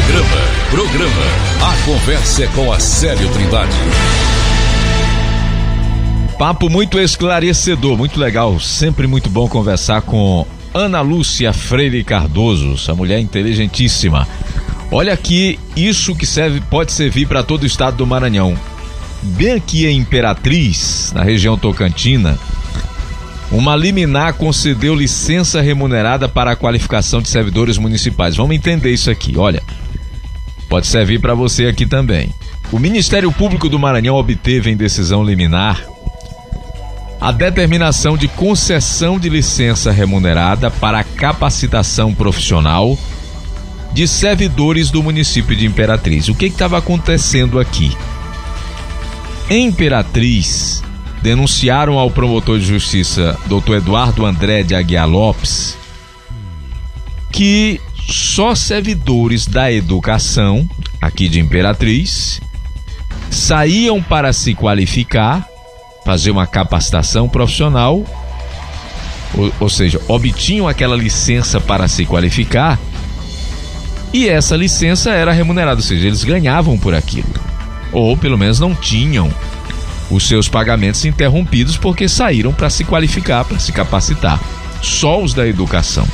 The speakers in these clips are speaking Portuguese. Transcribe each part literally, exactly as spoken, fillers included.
Programa, programa, a conversa é com a Célio Trindade. Papo muito esclarecedor, muito legal, sempre muito bom conversar com Ana Lúcia Freire Cardoso, essa mulher inteligentíssima. Olha aqui, isso que serve, pode servir para todo o estado do Maranhão. Bem aqui em Imperatriz, na região tocantina, uma liminar concedeu licença remunerada para a qualificação de servidores municipais. Vamos entender isso aqui, olha. Pode servir para você aqui também. O Ministério Público do Maranhão obteve em decisão liminar a determinação de concessão de licença remunerada para a capacitação profissional de servidores do município de Imperatriz. O que estava acontecendo aqui? Em Imperatriz, denunciaram ao promotor de justiça, doutor Eduardo André de Aguiar Lopes, que só servidores da educação, aqui de Imperatriz, saíam para se qualificar, fazer uma capacitação profissional, ou, ou seja, obtinham aquela licença para se qualificar, e essa licença era remunerada, ou seja, eles ganhavam por aquilo, ou pelo menos não tinham os seus pagamentos interrompidos porque saíram para se qualificar, para se capacitar. Só os da educação.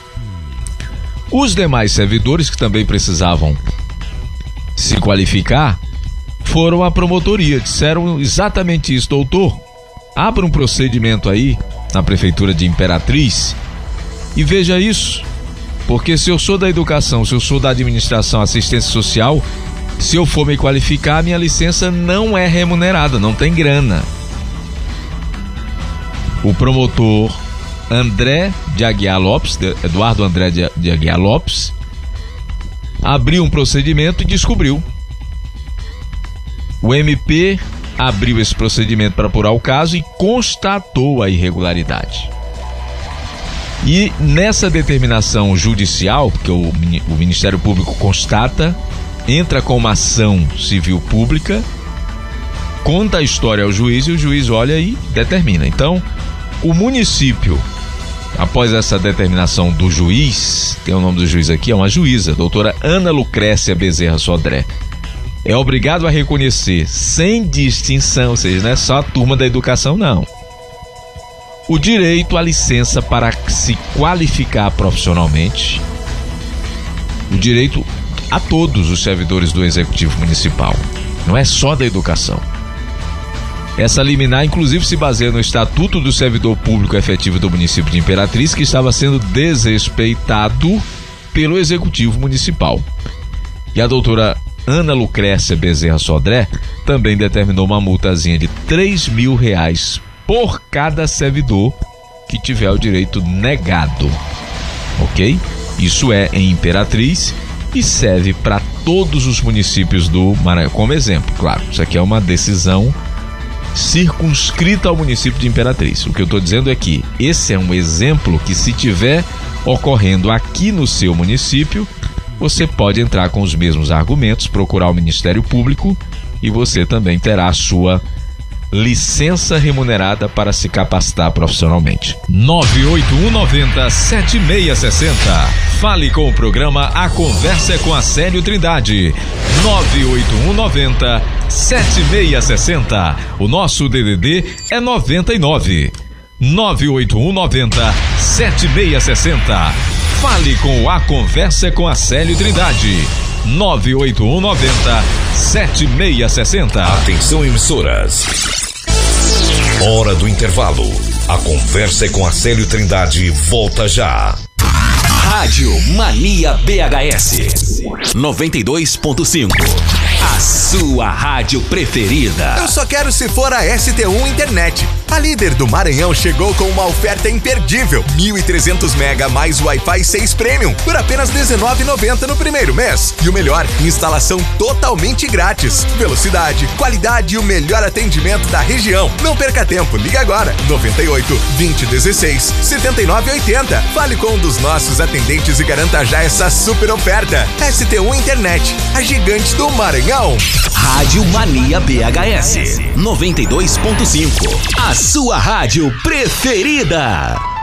Os demais servidores que também precisavam se qualificar foram à promotoria, disseram exatamente isso: doutor, abra um procedimento aí na prefeitura de Imperatriz e veja isso, porque se eu sou da educação, se eu sou da administração, assistência social, se eu for me qualificar, minha licença não é remunerada, não tem grana. O promotor André de Aguiar Lopes, Eduardo André de Aguiar Lopes, abriu um procedimento e descobriu. O M P abriu esse procedimento para apurar o caso e constatou a irregularidade. E nessa determinação judicial, porque o, o Ministério Público constata, entra com uma ação civil pública, conta a história ao juiz e o juiz olha e determina. Então, o município, após essa determinação do juiz, tem o nome do juiz aqui, é uma juíza, doutora Ana Lucrécia Bezerra Sodré, é obrigado a reconhecer, sem distinção, ou seja, não é só a turma da educação, não, o direito à licença para se qualificar profissionalmente, o direito a todos os servidores do Executivo Municipal, não é só da educação. Essa liminar, inclusive, se baseia no Estatuto do Servidor Público Efetivo do município de Imperatriz, que estava sendo desrespeitado pelo Executivo Municipal. E a doutora Ana Lucrécia Bezerra Sodré também determinou uma multazinha de três mil reais por cada servidor que tiver o direito negado. Ok? Isso é em Imperatriz e serve para todos os municípios do Maranhão. Como exemplo, claro, isso aqui é uma decisão circunscrita ao município de Imperatriz. O que eu estou dizendo é que esse é um exemplo que, se tiver ocorrendo aqui no seu município, você pode entrar com os mesmos argumentos, procurar o Ministério Público e você também terá a sua licença remunerada para se capacitar profissionalmente. nove oito um nove zero sete seis seis zero. Fale com o programa A Conversa é com a Célio Trindade. nove oito um nove zero sete seis seis zero. O nosso D D D é noventa e nove. nove oito um nove zero sete seis seis zero. Fale com A Conversa é com a Célio Trindade. nove oito um nove zero sete seis seis zero. Atenção, emissoras. Hora do intervalo. A Conversa é com a Célio Trindade volta já. Rádio Mania B H S noventa e dois ponto cinco. A sua rádio preferida. Eu só quero se for a S T um Internet. A líder do Maranhão chegou com uma oferta imperdível. mil e trezentos mega mais Wi-Fi seis Premium por apenas dezenove reais e noventa centavos no primeiro mês. E o melhor, instalação totalmente grátis. Velocidade, qualidade e o melhor atendimento da região. Não perca tempo, liga agora. noventa e oito, vinte, dezesseis, setenta e nove, oitenta. Fale com um dos nossos atendentes e garanta já essa super oferta. S T um Internet, a gigante do Maranhão. Rádio Mania B H S noventa e dois ponto cinco. A sua rádio preferida.